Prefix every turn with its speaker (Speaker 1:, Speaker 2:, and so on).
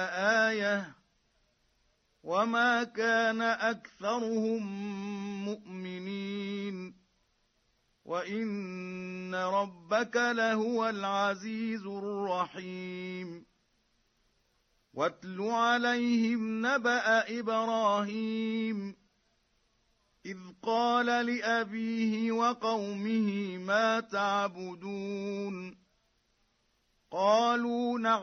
Speaker 1: آية وما كان أكثرهم مؤمنين وإن ربك لهو العزيز الرحيم واتل عليهم نبأ إبراهيم إذ قال لأبيه وقومه ما تعبدون قالوا